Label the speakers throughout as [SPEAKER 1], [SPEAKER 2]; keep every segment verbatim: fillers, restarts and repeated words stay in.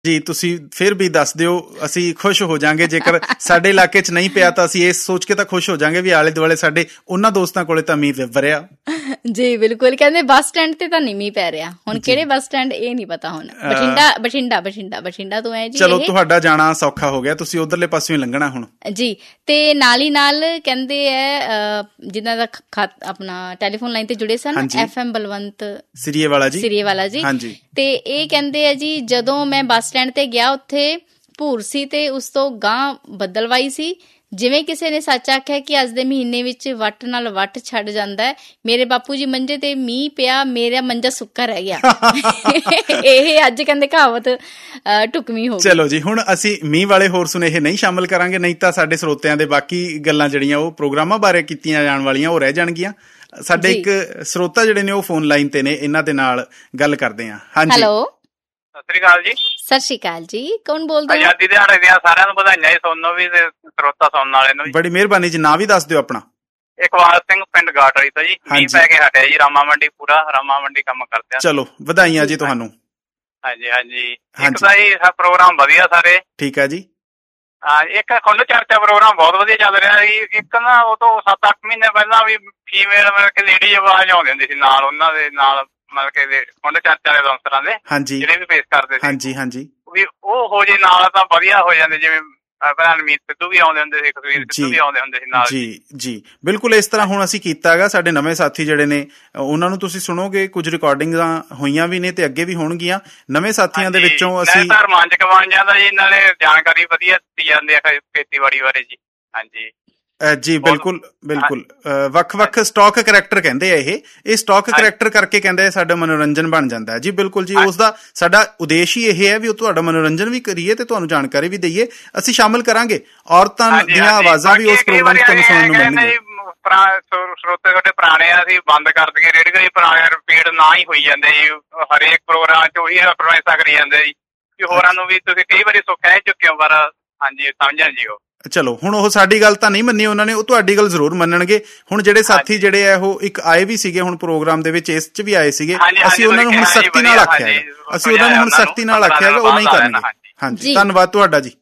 [SPEAKER 1] ਜੀ ਤੁਸੀਂ ਫਿਰ ਵੀ ਦੱਸ ਦਿਓ, ਅਸੀਂ ਖੁਸ਼ ਹੋ ਜਾਾਂਗੇ। ਜੇਕਰ ਸਾਡੇ ਇਲਾਕੇ 'ਚ ਨਹੀਂ ਪਿਆ ਤਾਂ ਅਸੀਂ ਇਹ ਸੋਚ ਕੇ ਤਾਂ ਖੁਸ਼ ਹੋ ਜਾਾਂਗੇ ਵੀ ਆਲੇ ਦੁਆਲੇ ਸਾਡੇ ਉਹਨਾਂ ਦੋਸਤਾਂ ਕੋਲੇ ਤਾਂ ਮੀਂਹ ਵਰਿਆ।
[SPEAKER 2] ਜੀ ਬਿਲਕੁਲ, ਕਹਿੰਦੇ ਬੱਸ ਸਟੈਂਡ ਤੇ ਤਾਂ ਨਹੀਂ ਮੀਂਹ ਪੈ ਰਿਹਾ। ਹੁਣ ਕਿਹੜੇ ਬੱਸ ਸਟੈਂਡ ਇਹ ਨਹੀਂ ਪਤਾ। ਹੁਣ ਬਠਿੰਡਾ ਬਠਿੰਡਾ ਬਠਿੰਡਾ ਬਠਿੰਡਾ ਤੋਂ ਹੈ ਜੀ।
[SPEAKER 1] ਚਲੋ ਤੁਹਾਡਾ ਜਾਣਾ ਸੌਖਾ ਹੋ ਗਿਆ, ਤੁਸੀਂ ਉਧਰਲੇ ਪਾਸਿਓਂ ਹੀ ਲੰਘਣਾ ਹੁਣ
[SPEAKER 2] ਜੀ। ਤੇ ਨਾਲ ਹੀ ਨਾਲ ਕਹਿੰਦੇ ਹੈ ਜਿਨ੍ਹਾਂ ਦਾ ਖਤ ਆਪਣਾ ਟੈਲੀਫੋਨ ਲਾਈਨ ਤੇ ਜੁੜੇ ਸਨ, ਐਫ ਐਮ ਬਲਵੰਤ
[SPEAKER 1] ਸਿਰੀਏਵਾਲਾ ਜੀ
[SPEAKER 2] ਸਿਰੀਏਵਾਲਾ ਜੀ, ਤੇ ਇਹ ਕਹਿੰਦੇ ਆ ਜੀ ਜਦੋਂ ਮੈਂ ਬੱਸ ਸਟੈਂਡ ਤੇ ਗਿਆ ਉੱਥੇ ਭੂਰ ਸੀ ਤੇ ਉਸ ਤੋਂ ਗਾਂਹ ਬੱਦਲਵਾਈ ਸੀ। ਜਿਵੇਂ ਕਿਸੇ ਨੇ ਸੱਚ ਆਖਿਆ ਕਿ ਅੱਜ ਦੇ ਮਹੀਨੇ ਵਿੱਚ ਵੱਟ ਨਾਲ ਵੱਟ ਛੱਡ ਜਾਂਦਾ ਹੈ। ਮੇਰੇ ਬਾਪੂ ਜੀ ਮੰਜੇ ਤੇ ਮੀਂਹ ਪਿਆ, ਮੇਰਾ ਮੰਜਾ ਸੁੱਕਾ ਰਹਿ ਗਿਆ। ਇਹ ਅੱਜ ਕਹਿੰਦੇ ਕਹਾਵਤ ਢੁਕਵੀਂ ਹੋ ਗਈ।
[SPEAKER 1] ਚਲੋ ਜੀ, ਹੁਣ ਅਸੀਂ ਮੀਂਹ ਵਾਲੇ ਹੋਰ ਸੁਨੇਹੇ ਨਹੀਂ ਸ਼ਾਮਿਲ ਕਰਾਂਗੇ, ਨਹੀਂ ਤਾਂ ਸਾਡੇ ਸਰੋਤਿਆਂ ਦੇ ਬਾਕੀ ਗੱਲਾਂ ਜਿਹੜੀਆਂ ਉਹ ਪ੍ਰੋਗਰਾਮਾਂ ਬਾਰੇ ਕੀਤੀਆਂ ਜਾਣ ਵਾਲੀਆਂ ਉਹ ਰਹਿ ਜਾਣਗੀਆਂ। ਸਾਡੇ ਇੱਕ ਸਰੋਤਾ ਜਿਹੜੇ ਨੇ ਉਹ ਫੋਨ ਲਾਈਨ ਤੇ ਨੇ, ਇਹਨਾਂ ਦੇ ਨਾਲ ਗੱਲ ਕਰਦੇ ਹਾਂ। ਹਾਂਜੀ,
[SPEAKER 2] ਹੈਲੋ,
[SPEAKER 3] ਸਤਿ ਸ੍ਰੀ ਅਕਾਲ ਜੀ।
[SPEAKER 2] ਸਤਿ ਸ੍ਰੀ ਅਕਾਲ ਜੀ, ਕੌਣ ਬੋਲਦੇ?
[SPEAKER 3] ਆਜ਼ਾਦੀ ਦਿਹਾੜੇ ਦੀਆਂ ਸਾਰਿਆਂ ਨੂੰ ਵਧਾਈਆਂ ਜੀ, ਤੁਹਾਨੂੰ ਵੀ ਤੇ ਸਰੋਤਾ ਸੁਣਨ ਵਾਲੇ ਨੂੰ ਵੀ।
[SPEAKER 1] ਬੜੀ ਮਿਹਰਬਾਨੀ ਜੀ, ਨਾਂ ਵੀ ਦੱਸ ਦਿਓ ਆਪਣਾ।
[SPEAKER 3] ਇਕਬਾਲ ਸਿੰਘ, ਪਿੰਡ ਗਾਟੜੀ ਤੋਂ ਜੀ। ਮੀਂਹ ਪੈ ਕੇ ਹਟਿਆ ਜੀ, ਰਾਮਾ ਮੰਡੀ ਪੂਰਾ ਰਾਮਾ ਮੰਡੀ ਕੰਮ ਕਰਦੇ ਆ।
[SPEAKER 1] ਚਲੋ ਵਧਾਈਆਂ ਜੀ ਤੁਹਾਨੂੰ।
[SPEAKER 3] ਹਾਂਜੀ ਹਾਂਜੀ, ਇੱਕ ਤਾਂ ਜੀ ਪ੍ਰੋਗਰਾਮ ਵਧੀਆ ਸਾਰੇ। ਠੀਕ
[SPEAKER 1] ਆ ਜੀ।
[SPEAKER 3] ਹਾਂ, ਇੱਕ ਖੁੱਲ੍ਹ ਚਰਚਾ ਪ੍ਰੋਗਰਾਮ ਬਹੁਤ ਵਧੀਆ ਚੱਲ ਰਿਹਾ ਜੀ। ਇੱਕ ਨਾ ਉਹ ਤੋਂ ਸੱਤ ਅੱਠ ਮਹੀਨੇ ਪਹਿਲਾਂ ਵੀ ਫੀਮੇਲ ਮਤਲਬ ਕਿ ਲੇਡੀ ਆਵਾਜ਼ ਆਉਂਦੀ ਹੁੰਦੀ ਸੀ ਨਾਲ, ਉਹਨਾਂ ਦੇ ਨਾਲ ਮਤਲਬ ਕਿ ਖੁੱਲ੍ਹ ਚਰਚਾ ਦੇ ਦੌਂਸਰਾਂ ਦੇ ਜਿਹੜੇ ਵੀ ਪੇਸ਼ ਕਰਦੇ ਸੀ।
[SPEAKER 1] ਹਾਂਜੀ ਹਾਂਜੀ,
[SPEAKER 3] ਵੀ ਉਹ ਹੋ ਜੇ ਨਾਲ ਤਾਂ ਵਧੀਆ ਹੋ ਜਾਂਦੇ, ਜਿਵੇਂ ਰਣਮੀਤ ਸਿੱਧੂ ਵੀ ਆਉਂਦੇ ਹੁੰਦੇ ਸੀ, ਕਬੀਰ ਸਿੱਧੂ ਵੀ ਆਉਂਦੇ ਹੁੰਦੇ ਸੀ ਨਾਲ।
[SPEAKER 1] ਜੀ ਜੀ ਬਿਲਕੁਲ, ਇਸ ਤਰ੍ਹਾਂ ਹੁਣ ਅਸੀਂ ਕੀਤਾ ਹੈਗਾ। ਸਾਡੇ ਨਵੇਂ ਸਾਥੀ ਜਿਹੜੇ ਨੇ ਉਹਨਾਂ ਨੂੰ ਤੁਸੀਂ ਸੁਣੋਗੇ, ਕੁਝ ਰਿਕਾਰਡਿੰਗਾਂ ਹੋਈਆਂ ਵੀ ਨੇ ਤੇ ਅੱਗੇ ਵੀ ਹੋਣਗੀਆਂ। ਨਵੇਂ ਸਾਥੀਆਂ ਦੇ ਵਿੱਚੋਂ ਅਸੀਂ
[SPEAKER 3] ਰੋਮਾਂਚਕ ਬਣ ਜਾਂਦਾ ਜੀ, ਨਾਲੇ ਜਾਣਕਾਰੀ ਵਧੀਆ ਦਿੱਤੀ ਜਾਂਦੀ ਹੈ ਖੇਤੀਬਾੜੀ ਬਾਰੇ ਜੀ। ਹਾਂਜੀ
[SPEAKER 1] ਜੀ ਬਿਲਕੁਲ ਬਿਲਕੁਲ, ਵੱਖ ਵੱਖ ਸਟਾਕ ਕਰੈਕਟਰ ਕਹਿੰਦੇ ਆ ਇਹ ਇਹ ਸਟਾਕ ਕਰੈਕਟਰ ਕਰਕੇ ਕਹਿੰਦੇ ਸਾਡਾ ਮਨੋਰੰਜਨ ਬਣ ਜਾਂਦਾ ਹੈ ਜੀ। ਬਿਲਕੁਲ ਜੀ, ਉਸਦਾ ਸਾਡਾ ਉਦੇਸ਼ ਹੀ ਇਹ ਹੈ ਵੀ ਉਹ ਤੁਹਾਡਾ ਮਨੋਰੰਜਨ ਵੀ ਕਰੀਏ ਤੇ ਤੁਹਾਨੂੰ ਜਾਣਕਾਰੀ ਵੀ ਦਈਏ। ਅਸੀਂ ਸ਼ਾਮਿਲ ਕਰਾਂਗੇ ਔਰਤਾਂ ਦੀਆਂ ਆਵਾਜ਼ਾਂ ਵੀ ਉਸ ਪ੍ਰੋਗਰਾਮ 'ਚ ਤੁਹਾਨੂੰ ਸੁਣਨ ਨੂੰ ਮਿਲਣਗੀਆਂ।
[SPEAKER 3] ਸਰੋਤੇ ਤੁਹਾਡੇ ਪੁਰਾਣੇ ਆ, ਅਸੀਂ ਬੰਦ ਕਰ ਦਈਏ ਰੇਡੀਓ, ਪੁਰਾਣੇ ਰਿਪੀਟ ਨਾ ਹੀ ਹੋਈ ਜਾਂਦੇ ਜੀ। ਹਰੇਕ ਪ੍ਰੋਗਰਾਮ 'ਚ ਉਹੀ ਫਰਮਾਇਸ਼ਾਂ ਕਰੀ ਜਾਂਦੇ ਜੀ ਕਿ ਹੋਰਾਂ ਨੂੰ ਵੀ ਤੁਸੀਂ ਕਈ ਵਾਰੀ ਸੋ ਕਹਿ ਚੁੱਕੇ ਹੋ, ਪਰ ਹਾਂਜੀ ਸਮਝਣ ਜੀ ਉਹ।
[SPEAKER 1] ਚਲੋ ਹੁਣ ਉਹ ਸਾਡੀ ਗੱਲ ਤਾਂ ਨਹੀਂ ਮੰਨੀ ਉਹਨਾਂ ਨੇ, ਉਹ ਤੁਹਾਡੀ ਗੱਲ ਜ਼ਰੂਰ ਮੰਨਣਗੇ। ਹੁਣ ਜਿਹੜੇ ਸਾਥੀ ਜਿਹੜੇ ਆ ਉਹ ਇੱਕ ਆਏ ਵੀ ਸੀਗੇ ਹੁਣ ਪ੍ਰੋਗਰਾਮ ਦੇ ਵਿੱਚ, ਇਸ 'ਚ ਵੀ ਆਏ ਸੀਗੇ। ਅਸੀਂ ਉਹਨਾਂ ਨੂੰ ਹੁਣ ਸਖਤੀ ਨਾਲ ਆਖਿਆ ਹੈਗਾ, ਅਸੀਂ ਉਹਨਾਂ ਨੂੰ ਹੁਣ ਸਖਤੀ ਨਾਲ ਆਖਿਆ ਹੈਗਾ, ਉਹ ਨਹੀਂ ਕਰਨਗੇ। ਹਾਂਜੀ, ਧੰਨਵਾਦ ਤੁਹਾਡਾ ਜੀ।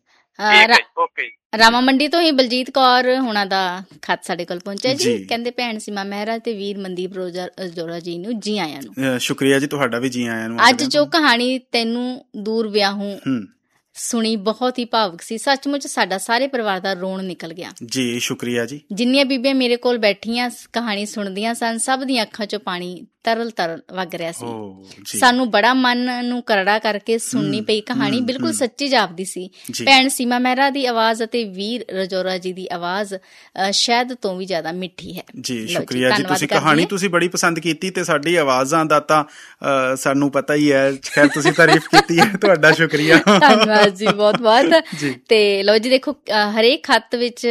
[SPEAKER 2] ਰਾਮਾ ਮੰਡੀ ਤੋਂ ਹੀ ਬਲਜੀਤ ਕੌਰ ਹੁਣਾਂ ਦਾ ਖਤ ਸਾਡੇ ਕੋਲ ਪਹੁੰਚਿਆ ਜੀ। ਕਹਿੰਦੇ ਭੈਣ ਸੀਮਾ ਮਹਿਰਾ ਤੇ ਵੀਰ ਮਨਦੀਪ ਰੋਜੋਰਾ ਜੀ ਨੂੰ ਜੀ ਆਇਆਂ ਨੂੰ।
[SPEAKER 1] ਸ਼ੁਕਰੀਆ ਜੀ, ਤੁਹਾਡਾ ਵੀ ਜੀ ਆਇਆਂ ਨੂੰ।
[SPEAKER 2] ਅੱਜ ਜੋ ਕਹਾਣੀ ਤੈਨੂੰ ਦੂਰ ਵਿਆਹੂੰ ਸੁਣੀ ਬਹੁਤ ਹੀ ਭਾਵੁਕ ਸੀ। ਸੱਚਮੁੱਚ ਸਾਡਾ ਸਾਰੇ ਪਰਿਵਾਰ ਦਾ ਰੋਣ ਨਿਕਲ ਗਿਆ
[SPEAKER 1] ਜੀ। ਸ਼ੁਕਰੀਆ ਜੀ।
[SPEAKER 2] ਜਿੰਨੀਆਂ ਬੀਬੀਆਂ ਮੇਰੇ ਕੋਲ ਬੈਠੀਆਂ ਕਹਾਣੀ ਸੁਣਦੀਆਂ ਸਨ, ਸਭ ਦੀਆਂ ਅੱਖਾਂ 'ਚੋਂ ਪਾਣੀ ਤਰਲ ਤਰਲ ਵਗ ਰਿਹਾ ਸੀ। ਸਾਨੂੰ ਬੜਾ ਮਨ ਨੂੰ ਕਰੜਾ ਕਰਕੇ ਸੁਣਨੀ ਪਈ ਕਹਾਣੀ, ਬਿਲਕੁਲ ਸੱਚੀ ਜਾਪਦੀ ਸੀ। ਭੈਣ ਸੀਮਾ ਮਹਿਰਾ ਦੀ ਆਵਾਜ਼ ਅਤੇ ਵੀਰ ਰਜੌਰਾ ਜੀ ਦੀ ਆਵਾਜ਼ ਸ਼ਾਇਦ ਤੋਂ ਵੀ ਜ਼ਿਆਦਾ ਮਿੱਠੀ ਹੈ
[SPEAKER 1] ਜੀ। ਸ਼ੁਕਰੀਆ ਜੀ, ਤੁਸੀਂ ਕਹਾਣੀ ਤੁਸੀਂ ਬੜੀ ਪਸੰਦ ਕੀਤੀ ਤੇ ਸਾਡੀ ਆਵਾਜ਼ਾਂ ਦਾ ਤਾਂ ਸਾਨੂੰ ਪਤਾ ਹੀ ਹੈ। ਖੈਰ ਤੁਸੀਂ ਤਾਰੀਫ ਕੀਤੀ ਹੈ, ਤੁਹਾਡਾ ਸ਼ੁਕਰੀਆ।
[SPEAKER 2] ਧੰਨਵਾਦ ਜੀ, ਬਹੁਤ ਬਹੁਤ। ਤੇ ਲਓ ਜੀ, ਦੇਖੋ ਹਰੇਕ ਖੱਤ ਵਿੱਚ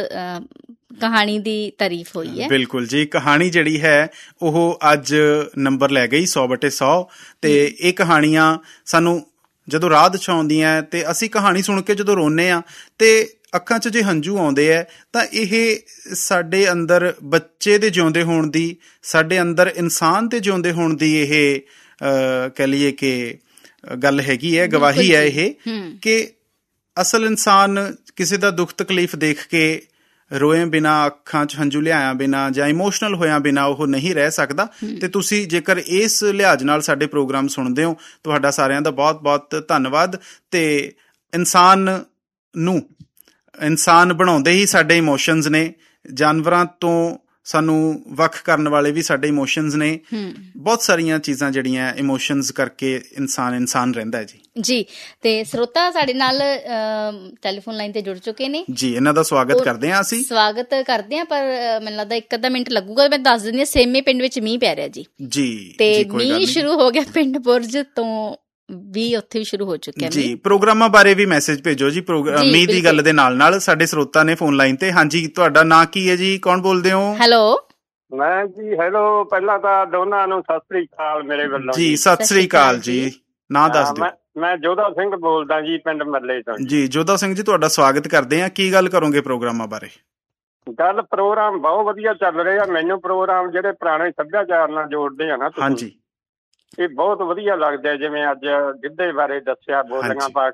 [SPEAKER 2] ਕਹਾਣੀ ਦੀ ਤਾਰੀਫ ਹੋਈ ਹੈ।
[SPEAKER 1] ਬਿਲਕੁਲ ਜੀ, ਕਹਾਣੀ ਜਿਹੜੀ ਹੈ ਉਹ ਅੱਜ ਨੰਬਰ ਲੈ ਗਈ ਸੌ ਬਟੇ ਸੌ। ਤੇ ਇਹ ਕਹਾਣੀਆਂ ਸਾਨੂੰ ਜਦੋਂ ਰਾਹ ਦਛਾਉਂਦੀਆਂ ਤੇ ਅਸੀਂ ਕਹਾਣੀ ਸੁਣ ਕੇ ਜਦੋਂ ਰੋਂਦੇ ਹਾਂ ਤੇ ਅੱਖਾਂ 'ਚ ਜੇ ਹੰਝੂ ਆਉਂਦੇ ਹੈ ਤਾਂ ਇਹ ਸਾਡੇ ਅੰਦਰ ਬੱਚੇ ਦੇ ਜਿਉਂਦੇ ਹੋਣ ਦੀ, ਸਾਡੇ ਅੰਦਰ ਇਨਸਾਨ ਦੇ ਜਿਉਂਦੇ ਹੋਣ ਦੀ ਇਹ ਕਹਿ ਲਈਏ ਕਿ ਗੱਲ ਹੈਗੀ ਹੈ, ਗਵਾਹੀ ਹੈ ਇਹ ਕਿ ਅਸਲ ਇਨਸਾਨ ਕਿਸੇ ਦਾ ਦੁੱਖ ਤਕਲੀਫ ਦੇਖ ਕੇ ਰੋਏ ਬਿਨਾਂ, ਅੱਖਾਂ 'ਚ ਹੰਝੂ ਲਿਆਇਆ ਬਿਨਾਂ ਜਾਂ ਇਮੋਸ਼ਨਲ ਹੋਇਆ ਬਿਨਾਂ ਉਹ ਨਹੀਂ ਰਹਿ ਸਕਦਾ। ਤੇ ਤੁਸੀਂ ਜੇਕਰ ਇਸ ਲਿਹਾਜ਼ ਨਾਲ ਸਾਡੇ ਪ੍ਰੋਗਰਾਮ ਸੁਣਦੇ ਹੋ, ਤੁਹਾਡਾ ਸਾਰਿਆਂ ਦਾ ਬਹੁਤ ਬਹੁਤ ਧੰਨਵਾਦ। ਤੇ ਇਨਸਾਨ ਨੂੰ ਇਨਸਾਨ ਬਣਾਉਂਦੇ ਹੀ ਸਾਡੇ ਇਮੋਸ਼ਨਸ ਨੇ। ਜਾਨਵਰਾਂ ਤੋਂ ਸਾਨੂੰ ਵੱਖ ਕਰਨ ਵਾਲੇ ਵੀ ਸਾਡੇ ਇਮੋਸ਼ਨਸ ਨੇ। ਬਹੁਤ ਸਾਰੀਆਂ ਚੀਜ਼ਾਂ ਜਿਹੜੀਆਂ ਇਮੋਸ਼ਨਸ ਕਰਕੇ ਇਨਸਾਨ ਇਨਸਾਨ ਰਹਿੰਦਾ ਹੈ ਜੀ।
[SPEAKER 2] ਜੀ, ਤੇ ਸਰੋਤਾ ਸਾਡੇ ਨਾਲ ਟੈਲੀਫੋਨ ਲਾਈਨ ਤੇ ਜੁੜ ਚੁੱਕੇ ਨੇ
[SPEAKER 1] ਜੀ, ਇਹਨਾਂ ਦਾ ਸਵਾਗਤ ਕਰਦੇ ਹਾਂ। ਅਸੀਂ ਸਵਾਗਤ
[SPEAKER 2] ਕਰਦੇ ਹਾਂ, ਪਰ ਮੈਨੂੰ ਲੱਗਦਾ ਇੱਕ ਅੱਧਾ ਮਿੰਟ ਲੱਗੂਗਾ। ਮੈਂ ਦੱਸ ਦਿੰਦੀ ਹਾਂ, ਸੇਮੇ ਪਿੰਡ ਵਿੱਚ ਮੀਂਹ ਪੈ ਰਿਹਾ ਜੀ।
[SPEAKER 1] ਜੀ,
[SPEAKER 2] ਤੇ ਮੀਂਹ ਸ਼ੁਰੂ ਹੋ ਗਿਆ ਪਿੰਡ ਬੁਰਜ ਤੋਂ ਵੀ, ਉੱਥੇ ਵੀ ਸ਼ੁਰੂ ਹੋ ਚੁੱਕਿਆ ਜੀ।
[SPEAKER 1] ਪ੍ਰੋਗਰਾਮਾਂ ਬਾਰੇ ਵੀ ਮੈਸੇਜ ਭੇਜੋ ਜੀ, ਮੀਂਹ ਦੀ ਗੱਲ ਦੇ ਨਾਲ ਨਾਲ। ਸਾਡੇ ਸਰੋਤਾ ਨੇ ਫੋਨ ਲਾਈਨ ਤੇ। ਹਾਂਜੀ, ਤੁਹਾਡਾ ਨਾਂ ਕੀ ਹੈ ਜੀ, ਕੌਣ ਬੋਲਦੇ ਹੋ?
[SPEAKER 2] ਹੈਲੋ।
[SPEAKER 4] ਮੈਂ ਜੀ ਹੈਲੋ, ਪਹਿਲਾਂ ਤਾਂ ਦੋਨਾਂ ਨੂੰ ਸਤਿ ਸ੍ਰੀ ਅਕਾਲ ਮੇਰੇ ਵੱਲੋਂ
[SPEAKER 1] ਜੀ। ਸਤਿ ਸ੍ਰੀ ਅਕਾਲ ਜੀ, ਨਾਂ ਦੱਸ ਦਿਓ।
[SPEAKER 4] ਮੈਂ ਜੋਧਾ ਸਿੰਘ ਬੋਲਦਾ ਜੀ, ਪਿੰਡ ਮੱਲੇ ਤੋਂ
[SPEAKER 1] ਜੀ। ਜੋਧਾ ਸਿੰਘ ਜੀ, ਤੁਹਾਡਾ ਸਵਾਗਤ ਕਰਦੇ ਹਾਂ। ਕੀ ਗੱਲ ਕਰੋਗੇ ਪ੍ਰੋਗਰਾਮਾਂ ਬਾਰੇ?
[SPEAKER 4] ਗੱਲ ਪ੍ਰੋਗਰਾਮ ਬਹੁਤ ਵਧੀਆ ਚੱਲ ਰਿਹਾ। ਮੈਨੂੰ ਪ੍ਰੋਗਰਾਮ ਜਿਹੜੇ ਪੁਰਾਣੇ ਸੱਭਿਆਚਾਰ ਨਾਲ ਜੋੜਦੇ ਆ ਨਾ,
[SPEAKER 1] ਹਾਂਜੀ,
[SPEAKER 4] ਇਹ ਬਹੁਤ ਵਧੀਆ ਲੱਗਦਾ। ਜਿਵੇਂ ਅੱਜ ਗਿੱਧੇ ਬਾਰੇ ਦੱਸਿਆ, ਬੋਲੀਆਂ ਪਾ